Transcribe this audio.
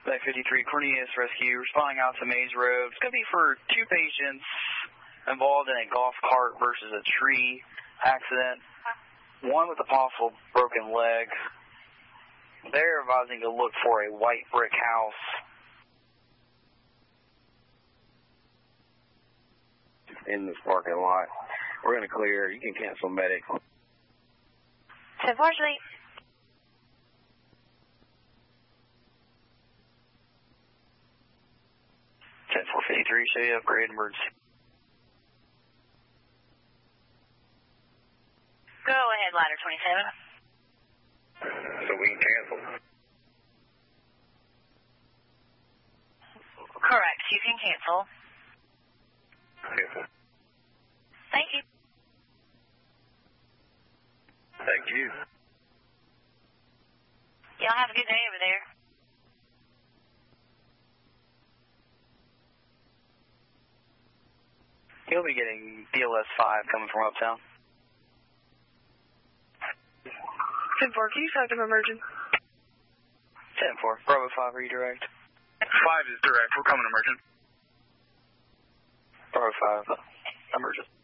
Back 53, Cornelius Rescue, responding out to Maze Road. It's going to be for 2 patients involved in a golf cart versus a tree accident. One with a possible broken leg. They're advising to look for a white brick house. In this parking lot. We're going to clear. You can cancel medic. 10-4, Street. 10-453, show you upgrade emergency. Go ahead, ladder 27. So we can cancel. Correct, you can cancel. Cancel. Thank you. Thank you. Y'all have a good day over there. You'll be getting DLS 5 coming from uptown. 10-4, can you fact emergent? 10-4, Bravo 5, are you direct? 5 is direct, we're coming emergent. Bravo 5, emergent.